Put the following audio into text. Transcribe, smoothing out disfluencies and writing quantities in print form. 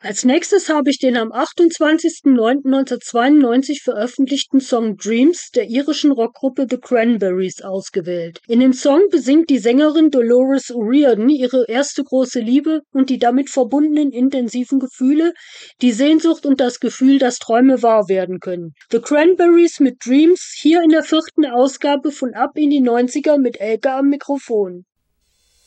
Als nächstes habe ich den am 28.09.1992 veröffentlichten Song Dreams der irischen Rockgruppe The Cranberries ausgewählt. In dem Song besingt die Sängerin Dolores O'Riordan ihre erste große Liebe und die damit verbundenen intensiven Gefühle, die Sehnsucht und das Gefühl, dass Träume wahr werden können. The Cranberries mit Dreams, hier in der 4. Ausgabe von Ab in die 90er mit Elke am Mikrofon.